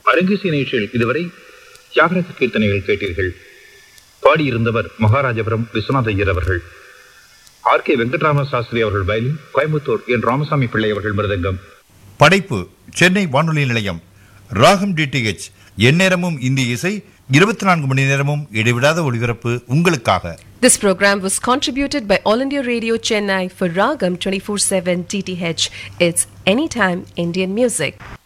அரங்கேசிய நிகழ்ச்சியில் இதுவரை தியாகராஜ கீர்த்தனைகள் கேட்டீர்கள். பாடியிருந்தவர் மகாராஜபுரம் விஸ்வநாத ஐயர் அவர்கள். ஆர்.கே. வெங்கட்ராம சாஸ்திரி அவர்கள் வயலின், கோயம்புத்தூர் என் ராமசாமி பிள்ளை அவர்கள் மிருதங்கம். படைப்பு சென்னை வானொலி நிலையம். ராகம் டிடிஹெச், எந்நேரமும் இந்திய இசை, 24 மணி நேரமும் இடைவிடாத ஒளிபரப்பு உங்களுக்காக. This program was contributed by All India Radio Chennai for Ragam 24/7 DTH. It's anytime Indian music.